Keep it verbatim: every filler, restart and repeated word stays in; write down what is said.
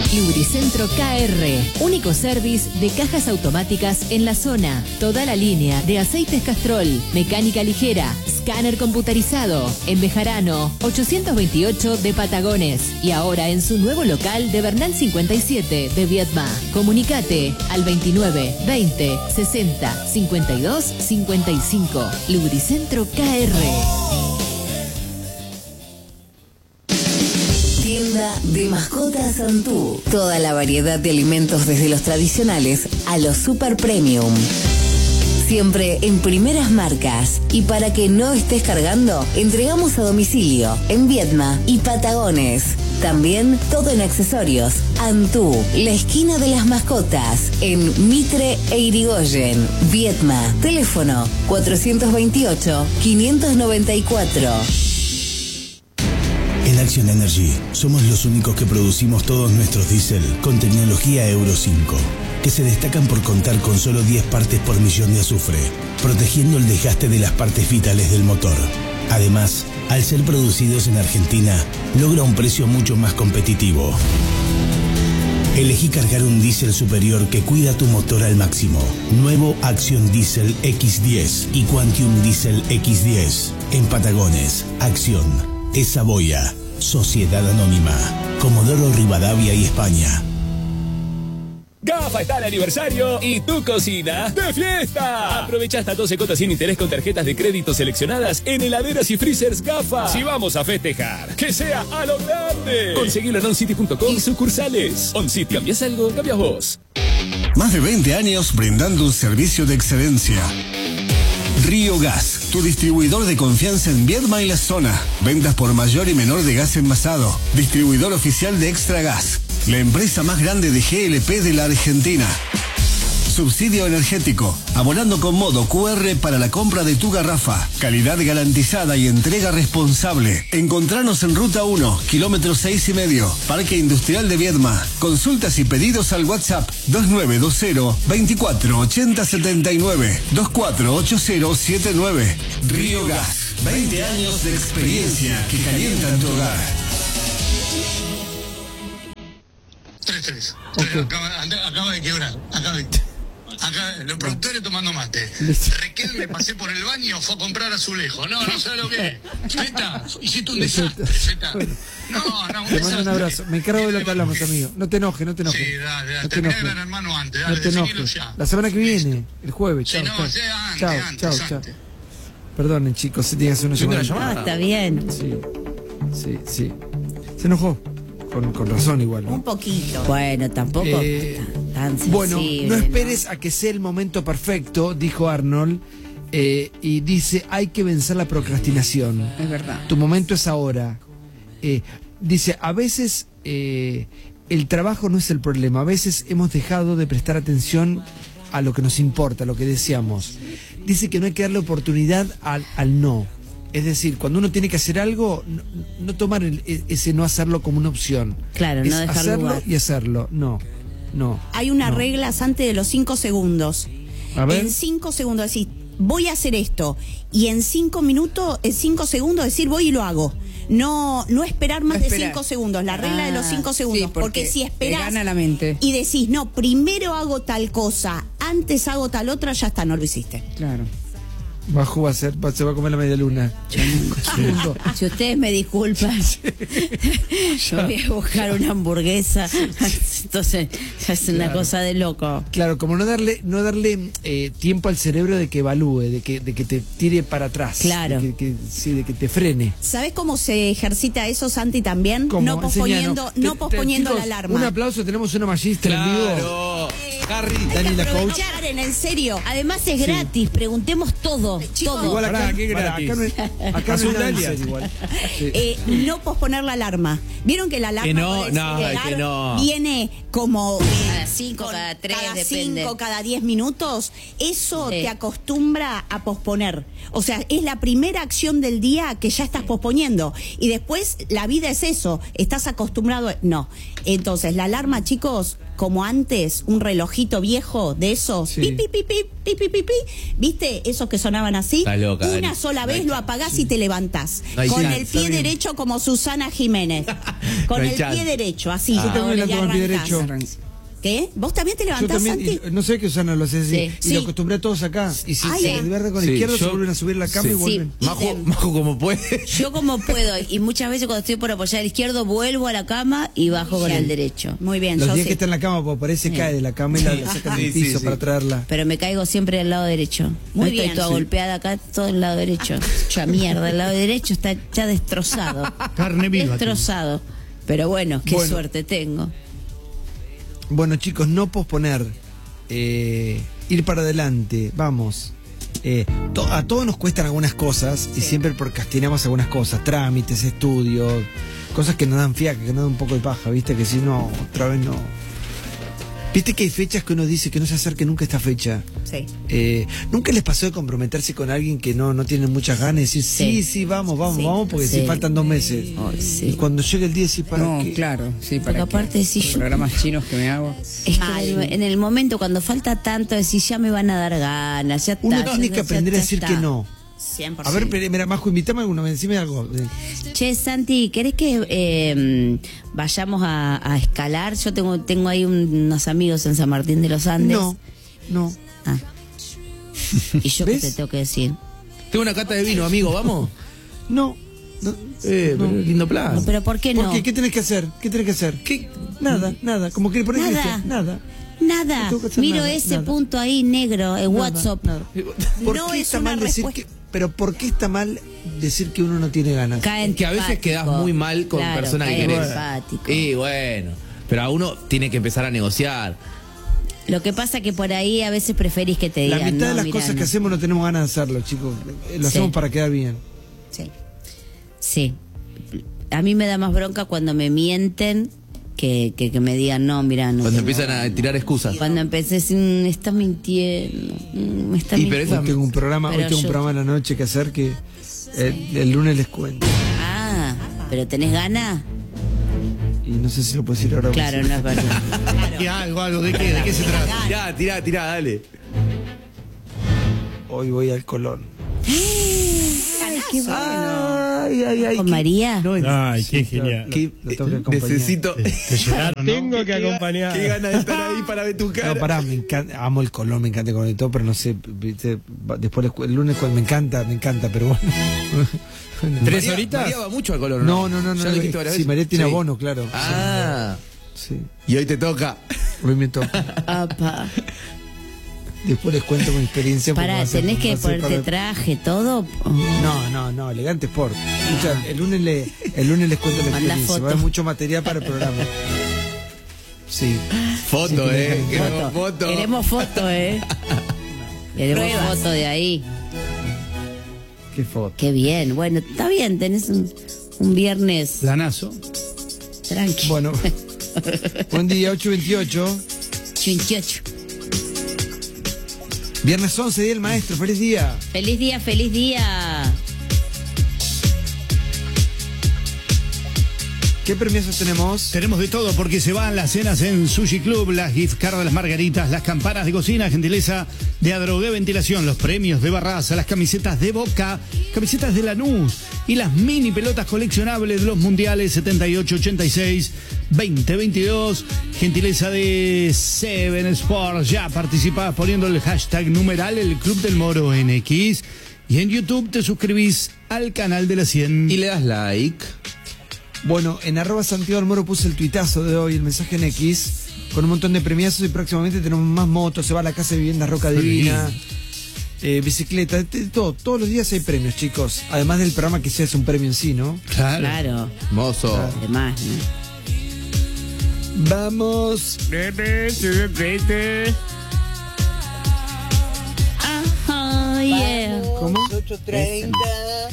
Lubricentro K R, único service de cajas automáticas en la zona. Toda la línea de aceites Castrol, mecánica ligera, escáner computarizado. En Bejarano, ochocientos veintiocho de Patagones. Y ahora en su nuevo local de Bernal cincuenta y siete de Viedma. Comunicate al veintinueve, veinte, sesenta, cincuenta y dos, cincuenta y cinco. Lubricentro K R. Tienda de mascotas Santú. Toda la variedad de alimentos desde los tradicionales a los super premium. Siempre en primeras marcas. Y para que no estés cargando, entregamos a domicilio en Viedma y Patagones. También todo en accesorios. Antú, la esquina de las mascotas, en Mitre e Irigoyen. Viedma, teléfono cuatrocientos veintiocho, quinientos noventa y cuatro. En Action Energy somos los únicos que producimos todos nuestros diésel con tecnología Euro cinco, que se destacan por contar con solo diez partes por millón de azufre, protegiendo el desgaste de las partes vitales del motor. Además, al ser producidos en Argentina, logra un precio mucho más competitivo. Elegí cargar un diésel superior que cuida tu motor al máximo. Nuevo Action Diesel equis diez y Quantium Diesel equis diez. En Patagones, Acción, es Saboya, Sociedad Anónima, Comodoro Rivadavia y España. GAFA está de aniversario y tu cocina de fiesta. Aprovecha hasta doce cuotas sin interés con tarjetas de crédito seleccionadas en heladeras y freezers GAFA. Si vamos a festejar, que sea a lo grande. Conseguilo en oncity punto com y sucursales. OnCity, ¿cambias algo? Cambias vos. Más de veinte años brindando un servicio de excelencia. Río Gas, tu distribuidor de confianza en Viedma y la zona. Ventas por mayor y menor de gas envasado. Distribuidor oficial de Extra Gas. La empresa más grande de G L P de la Argentina. Subsidio energético. Abonando con modo cu erre para la compra de tu garrafa. Calidad garantizada y entrega responsable. Encontranos en Ruta uno, kilómetro seis y medio. Parque Industrial de Viedma. Consultas y pedidos al WhatsApp dos nueve dos cero, veinticuatro ochenta setenta y nueve, veinticuatro ochenta setenta y nueve. Río Gas. veinte años de experiencia que calientan tu hogar. tres tres. Okay. Acaba, acaba de quebrar. Acaba de... Acá los productores tomando mate. Requel me pasé por el baño, fue a comprar azulejo. No, no sabe lo que es. Feta, hiciste un desastre, Feta. No, no, un Te mando un abrazo. Me encargo de lo que hablamos, amigo. No te enojes, no te enojes. Sí, dale, dale. No te Terminá enojes. Gran Hermano antes, dale, No te definilo enojes. ya. La semana que viene, el jueves. Sí, Chao, no, chao. sea antes, Chao, antes, chao, chao. antes. Perdonen, chicos, se tiene que hacer una ¿Tiene llamada. una llamada? Ah, está bien. Sí, sí, sí. Se enojó. Con, con razón igual, ¿no? Un poquito. Bueno, tampoco Eh, tan sensible. Bueno, no esperes ¿no? a que sea el momento perfecto, dijo Arnold, eh, y dice, hay que vencer la procrastinación. Es verdad. Tu momento es ahora. Eh, dice, a veces eh, el trabajo no es el problema, a veces hemos dejado de prestar atención a lo que nos importa, a lo que deseamos. Dice que no hay que darle oportunidad al, al no. Es decir, cuando uno tiene que hacer algo, no, no tomar el, ese no hacerlo como una opción. Claro, es no dejar hacerlo lugar. y hacerlo. No, no. Hay una no. regla antes de los cinco segundos. A ver. En cinco segundos decís, voy a hacer esto. Y en cinco minutos, en cinco segundos decir, voy y lo hago. No, no esperar más No de esperar. cinco segundos. La regla Ah, de los cinco segundos. sí, porque, porque si te esperás gana la mente. y decís, no, primero hago tal cosa, antes hago tal otra, ya está, no lo hiciste. Claro. Bajo va a ser, va- se va a comer la media luna. Segundo. Si ustedes me disculpan, yo voy a buscar una hamburguesa. Entonces, es una Claro. cosa de loco. Claro, como no darle, no darle eh, tiempo al cerebro de que evalúe, de que, de que te tire para atrás. Claro. De que, que- sí, de que te frene. ¿Sabés cómo se ejercita eso, Santi, también? ¿Cómo? No posponiendo, Enseñanos. no Te- te- posponiendo chicos, la alarma. Un aplauso, tenemos una magíster en vivo. Claro. Harry. Hay Dani, que la coach. aprovechar, en serio. Además es gratis, preguntemos todo, Chicos, todo. Igual acá, Pará, ¿qué pará, gratis? acá no es, acá no Azul es nada en Dalia. serio igual. Sí. Eh, no posponer la alarma. ¿Vieron que la alarma Que no, podés no, llegar? que no. Viene como eh, Cada cinco, con- cada tres, cada depende. cinco, cada diez minutos? Eso Sí. te acostumbra a posponer. O sea, es la primera acción del día que ya estás posponiendo. Y después la vida es eso. Estás acostumbrado. a- No. Entonces, la alarma, chicos, como antes, un relojito. relojito viejo de esos, Sí. pi, pi, pi, pi, pi, pi, pi, pi, ¿viste? Esos que sonaban así. Está loca, Una Dani. sola No vez hay lo chance. apagás y te levantás. No hay con chance. el Está pie bien. derecho como Susana Jiménez. Con No hay el chance. pie derecho, así. Yo también la y tengo el pie arrancás. derecho. ¿Qué? ¿Vos también te Yo levantás, también, Santi? y no sé qué Susana lo hace así. Sí. Y Sí. lo acostumbré a todos acá. Y si Ay, se sí. divierten con la Sí, izquierda, se yo- vuelven a subir a la cama sí. y vuelven. Majo, Majo como puede. Yo como puedo, y muchas veces cuando estoy por apoyar el izquierdo, vuelvo a la cama y bajo con Bien. el derecho. Muy bien, Los yo días sí. que está en la cama, pues por ahí se cae de la cama y la, la sacan del Sí, sí, piso sí. para traerla. Pero me caigo siempre del lado derecho. Muy no bien. estoy toda Sí. golpeada acá, todo el lado derecho. Ya mierda, el lado derecho está ya destrozado. Carne viva. Destrozado. Pero bueno, qué Bueno. suerte tengo. Bueno, chicos, no posponer. Eh, ir para adelante. Vamos. Eh, to- a todos nos cuestan algunas cosas y siempre procrastinamos algunas cosas. Trámites, estudios, cosas que nos dan fiaca, que nos dan un poco de paja, ¿viste? Que si no, otra vez no. ¿Viste que hay fechas que uno dice que no se acerque nunca a esta fecha? Sí. Eh, ¿Nunca les pasó de comprometerse con alguien que no, no tiene muchas ganas y decir, sí, sí, Sí. vamos, vamos, Sí. vamos, porque Sí. si faltan dos meses? Ay, sí. Y cuando llega el día, sí, para No, qué? claro, sí, Porque para aparte qué. si yo- Programas chinos que me hago. Es que en el, en el momento cuando falta tanto, decir ya me van a dar ganas, ya está. Uno ya- tiene que ya- aprender a ya decir está. que no. cien por A ciento. ver, pero, mira, Majo, invítame a alguno, decime algo. Che, Santi, ¿querés que eh, vayamos a, a escalar? Yo tengo tengo ahí un- unos amigos en San Martín de los Andes. No, no. Ah. ¿Y yo qué ¿Ves? te tengo que decir? Tengo una cata de vino, amigo, ¿vamos? No. no. Eh, pero lindo plan. No, pero ¿por qué ¿Por no? qué? ¿Qué tenés que hacer? ¿Qué tenés que hacer? ¿Qué? Nada, nada. Como que por ahí Nada. dice, nada. Nada. No tengo que hacer Miro nada, ese nada. punto ahí negro, el Nada, WhatsApp. nada. ¿Por No qué es está una mal decir respuesta. que, pero por qué está mal decir que uno no tiene ganas? Cae Es que a veces antipático. quedás muy mal con Claro, personas que cae querés. antipático. Y bueno, pero a uno tiene que empezar a negociar. Lo que pasa que por ahí a veces preferís que te La digan. mitad no, de las mirá, cosas que no. hacemos no tenemos ganas de hacerlo, chicos. Eh, Lo Sí. hacemos para quedar bien. Sí. Sí. A mí me da más bronca cuando me mienten que, que, que me digan, no, mira, no. Cuando tengo empiezan a ganas". tirar excusas. Cuando empecé a decir, "Mm, me estás mintiendo, mm, me estás Y pero mintiendo". esa- Hoy tengo un programa, hoy Pero tengo un yo- programa a la noche que hacer que el, el lunes les cuento. Ah, ¿pero tenés ganas? Y no sé si lo puedo decir ahora. Claro, no es verdad. Y algo, algo, ¿de qué, de qué se trata? Tirá, tirá, tirá, dale. Hoy voy al Colón. Ay, qué bueno. Ay, ay, ay. ¿Con qué- María? No, Ay, qué sí, genial. lo- Que- lo tengo que acompañar. necesito. Te llenaron, ¿no? Tengo que acompañar. Qué ganas de estar ahí para ver tu cara. No, pará, me encanta, amo el Colón, me encanta con el todo, pero no sé, viste, va- después les cu- el lunes cu- me encanta, me encanta, pero bueno. ¿Tres María- horitas? María va mucho al color, No, no, no, no. Ya lo dijiste varias Sí, veces. María tiene Sí. abono, claro. Ah, Sí. y hoy te toca. Hoy me toca. Apa. Después les cuento mi experiencia. porque va Pará, a ser- ¿tenés va que a ser ponerte para- traje, todo? No, no, no, elegante sport. Escuchá, el lunes le, el lunes les cuento la Manda experiencia. foto. Va a haber mucho material para el programa. Sí. Foto, Sí, eh. sí, Queremos Foto. foto. Queremos foto, ¿eh? Queremos Pruebas. foto de ahí. Qué foto. Qué bien. Bueno, está bien, tenés un, un viernes Planazo. tranqui. Bueno. Buen día, ocho veintiocho. Chunchocho. Viernes once, día del maestro. Feliz día. Feliz día, feliz día. ¿Qué premios tenemos? Tenemos de todo porque se van las cenas en Sushi Club, las gift cards de las margaritas, las campanas de cocina, gentileza de Adrogué Ventilación, los premios de Barraza, las camisetas de Boca, camisetas de Lanús y las mini pelotas coleccionables de los mundiales setenta y ocho, ochenta y seis, veinte veintidós, gentileza de Seven Sports. Ya participás poniendo el hashtag numeral el Club del Moro en X y en YouTube te suscribís al canal de la cien. Y le das like. Bueno, en arroba Santiago del Moro puse el tuitazo de hoy, el mensaje en X, con un montón de premiazos y próximamente tenemos más motos, se va a la Casa de Vivienda Roca Divina, eh, bicicleta, de todo, todos los días hay premios, chicos. Además del programa que sea es un premio en sí, ¿no? Claro. Claro. Mozo. Además, ¿no? Vamos. Ajá, yeah. ¿Cómo? ocho treinta.